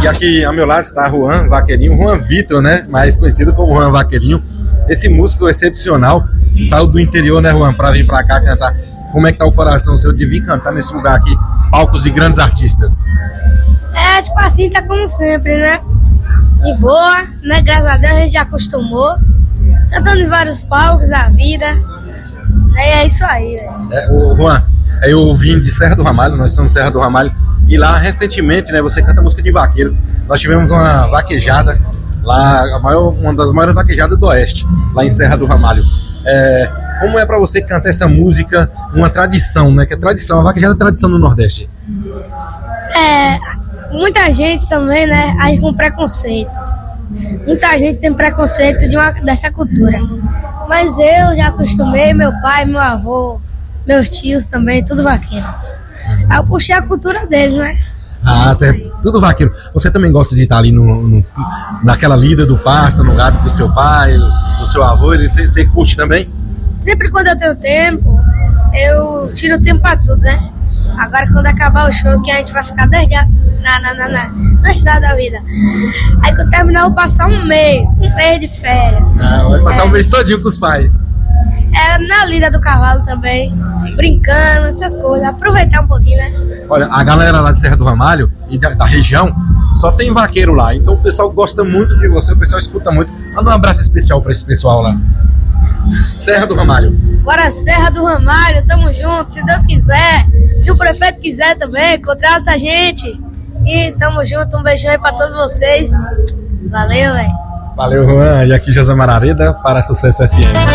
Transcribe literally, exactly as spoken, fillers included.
E aqui ao meu lado está Juan Vaqueirinho, Juan Vitor, né? Mais conhecido como Juan Vaqueirinho. Esse músico excepcional, saiu do interior, né, Juan, para vir para cá cantar. Como é que tá o coração seu de vir cantar nesse lugar aqui, palcos de grandes artistas? É, tipo assim, tá como sempre, né? De boa, né? Graças a Deus a gente já acostumou. Cantando em vários palcos da vida. Né? E é isso aí, velho. É, o Juan, eu vim de Serra do Ramalho, nós somos Serra do Ramalho. E lá, recentemente, né, você canta música de vaqueiro. Nós tivemos uma vaquejada lá, a maior, uma das maiores vaquejadas do Oeste, lá em Serra do Ramalho. É, como é pra você cantar essa música, uma tradição, né? Que é tradição, a vaquejada é tradição no Nordeste. É, muita gente também, né, age com preconceito. Muita gente tem preconceito de uma, dessa cultura. Mas eu já acostumei, meu pai, meu avô, meus tios também, tudo vaqueiro. Aí eu puxei a cultura deles, né? Ah, certo. Tudo vaqueiro. Você também gosta de estar ali no, no, naquela lida do pasto, no gado do seu pai, do seu avô, ele, você, você curte também? Sempre quando eu tenho tempo, eu tiro tempo pra tudo, né? Agora quando acabar os shows, que a gente vai ficar dez dias na, na, na, na, na estrada da vida. Aí quando terminar, eu vou passar um mês, um mês de férias. Ah, vai passar é. um mês todinho com os pais. É, na lida do cavalo também, brincando, essas coisas, aproveitar um pouquinho, né? Olha, a galera lá de Serra do Ramalho e da, da região, só tem vaqueiro lá, então o pessoal gosta muito de você, o pessoal escuta muito. Manda um abraço especial pra esse pessoal lá. Serra do Ramalho. Bora, Serra do Ramalho, tamo junto, se Deus quiser, se o prefeito quiser também, contrata a gente. E tamo junto, um beijão aí pra todos vocês. Valeu, velho. Valeu, Juan. E aqui José Marareda para Sucesso F M.